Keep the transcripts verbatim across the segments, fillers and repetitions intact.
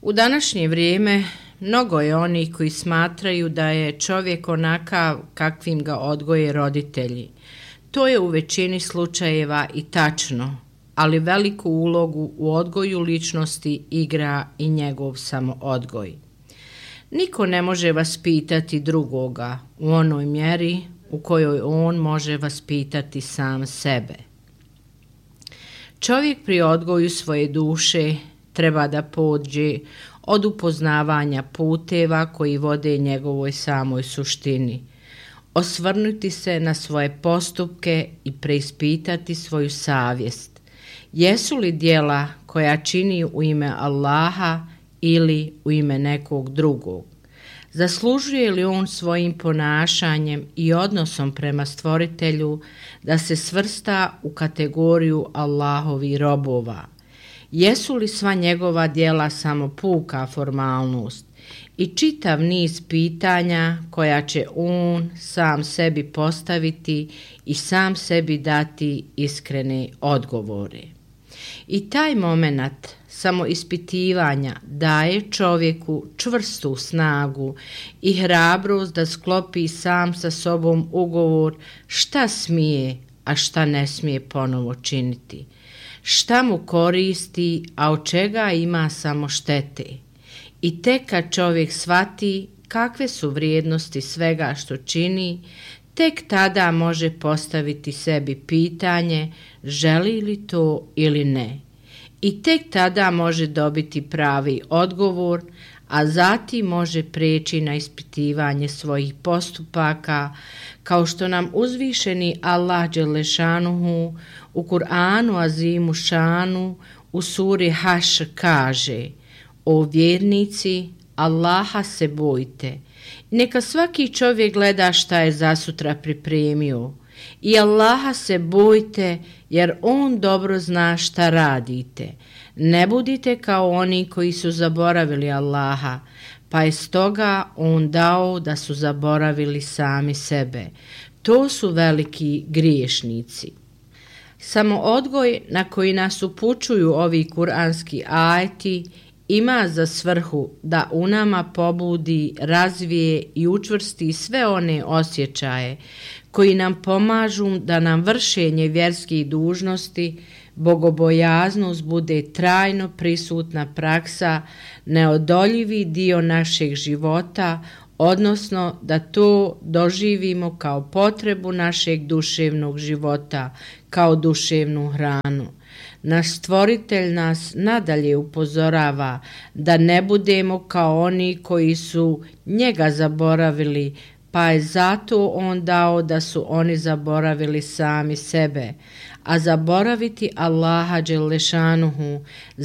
U današnje vrijeme mnogo je onih koji smatraju da je čovjek onakav kakvim ga odgoje roditelji. To je u većini slučajeva i tačno, ali veliku ulogu u odgoju ličnosti igra i njegov samoodgoj. Niko ne može vaspitati drugoga u onoj mjeri u kojoj on može vaspitati sam sebe. Čovjek pri odgoju svoje duše treba da pođe od upoznavanja puteva koji vode njegovoj samoj suštini, osvrnuti se na svoje postupke i preispitati svoju savjest. Jesu li djela koja čini u ime Allaha ili u ime nekog drugog? Zaslužuje li on svojim ponašanjem i odnosom prema stvoritelju da se svrsta u kategoriju Allahovih robova? Jesu li sva njegova djela samo puka formalnost i čitav niz pitanja koja će on sam sebi postaviti i sam sebi dati iskrene odgovore? I taj moment samoispitivanja daje čovjeku čvrstu snagu i hrabrost da sklopi sam sa sobom ugovor šta smije, a šta ne smije ponovo činiti, šta mu koristi, a od čega ima samo štete. I tek kad čovjek shvati kakve su vrijednosti svega što čini, tek tada može postaviti sebi pitanje želi li to ili ne. I tek tada može dobiti pravi odgovor, a zatim može prijeći na ispitivanje svojih postupaka, kao što nam uzvišeni Allah dželešanuhu u Kur'anu azimu šanu u suri Hašr kaže: O vjernici, Allaha se bojte, neka svaki čovjek gleda šta je zasutra pripremio, i Allaha se bojte jer on dobro zna šta radite. Ne budite kao oni koji su zaboravili Allaha, pa je stoga on dao da su zaboravili sami sebe. To su veliki griješnici. Samo odgoj na koji nas upućuju ovi kuranski ajeti ima za svrhu da u nama pobudi, razvije i učvrsti sve one osjećaje koji nam pomažu da nam vršenje vjerskih dužnosti, bogobojaznost bude trajno prisutna praksa, neodoljivi dio našeg života, odnosno da to doživimo kao potrebu našeg duševnog života, kao duševnu hranu. Naš stvoritelj nas nadalje upozorava da ne budemo kao oni koji su njega zaboravili, pa je zato on dao da su oni zaboravili sami sebe. A zaboraviti Allaha dželešanuhu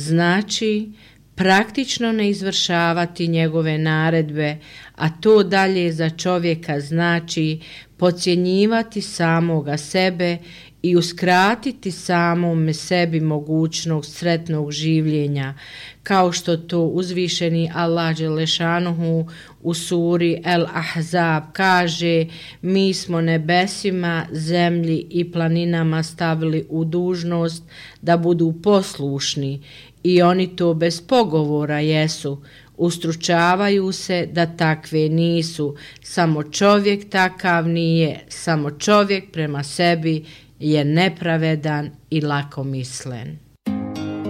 znači praktično ne izvršavati njegove naredbe, a to dalje za čovjeka znači podcjenjivati samoga sebe i uskratiti samome sebi mogućnog sretnog življenja, kao što to uzvišeni Allah dželešanuhu u suri El Ahzab kaže: mi smo nebesima, zemlji i planinama stavili u dužnost da budu poslušni i oni to bez pogovora jesu. Ustručavaju se da takve nisu, samo čovjek takav nije, samo čovjek prema sebi je nepravedan i lakomislen.